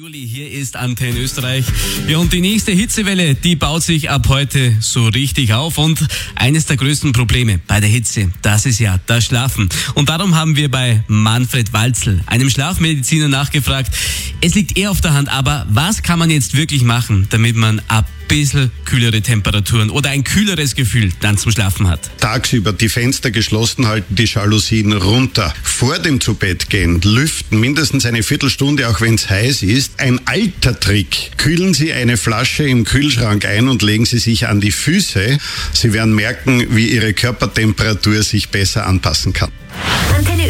Juli, hier ist Antenne Österreich. Ja, und die nächste Hitzewelle, die baut sich ab heute so richtig auf. Und eines der größten Probleme bei der Hitze, das ist ja das Schlafen. Und darum haben wir bei Manfred Walzl, einem Schlafmediziner, nachgefragt. Es liegt eher auf der Hand, aber was kann man jetzt wirklich machen, damit man ein bisschen kühlere Temperaturen oder ein kühleres Gefühl dann zum Schlafen hat? Tagsüber die Fenster geschlossen halten, die Jalousien runter. Vor dem Zubettgehen lüften, mindestens eine Viertelstunde, auch wenn es heiß ist. Ein alter Trick. Kühlen Sie eine Flasche im Kühlschrank ein und legen Sie sich an die Füße. Sie werden merken, wie Ihre Körpertemperatur sich besser anpassen kann. Antenne